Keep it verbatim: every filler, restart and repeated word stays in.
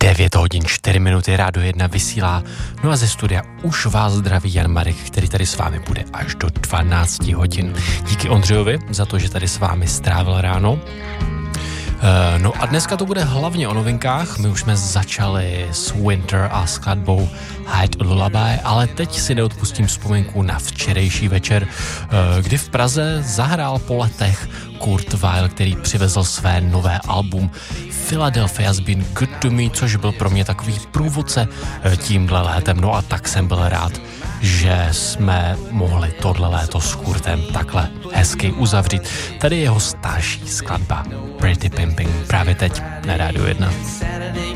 devět hodin čtyři minuty, Rádio jedna vysílá. No a ze studia už vás zdraví Jan Marek, který tady s vámi bude až do dvanáct hodin. Díky Ondřejovi za to, že tady s vámi strávil ráno. No a dneska to bude hlavně o novinkách. My už jsme začali s Winter a skladbou Hide a Lullaby, ale teď si neodpustím vzpomínku na včerejší večer, kdy v Praze zahrál po letech Kurt Weill, který přivezl své nové album Philadelphia's Been Good to Me, což byl pro mě takový průvodce tímhle létem. No a tak jsem byl rád, že jsme mohli tohle léto s Kurtem takhle hezky uzavřít. Tady je jeho starší skladba Pretty Pimping právě teď na Rádiu jedna.